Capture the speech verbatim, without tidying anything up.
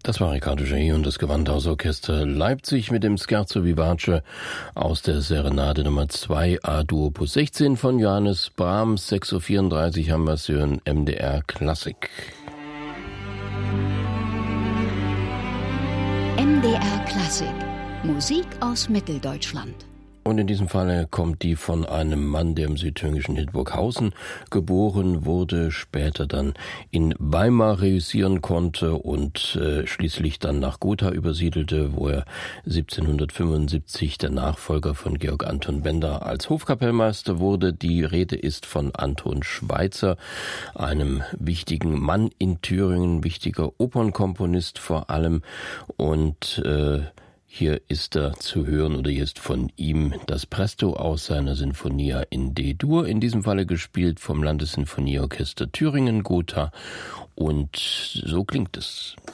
Das war Riccardo Chailly und das Gewandhausorchester Leipzig mit dem Scherzo Vivace aus der Serenade Nummer zwei A-Dur Opus sechzehn von Johannes Brahms. sechs Uhr vierunddreißig haben wir es hier in M D R Klassik. M D R Klassik. Musik aus Mitteldeutschland. Und in diesem Falle kommt die von einem Mann, der im südthüringischen Hildburghausen geboren wurde, später dann in Weimar reüssieren konnte und äh, schließlich dann nach Gotha übersiedelte, wo er siebzehnhundertfünfundsiebzig der Nachfolger von Georg Anton Bender als Hofkapellmeister wurde. Die Rede ist von Anton Schweitzer, einem wichtigen Mann in Thüringen, wichtiger Opernkomponist vor allem, und äh, hier ist er zu hören, oder hier ist von ihm das Presto aus seiner Sinfonia in D-Dur, in diesem Falle gespielt vom Landessinfonieorchester Thüringen, Gotha, und so klingt es.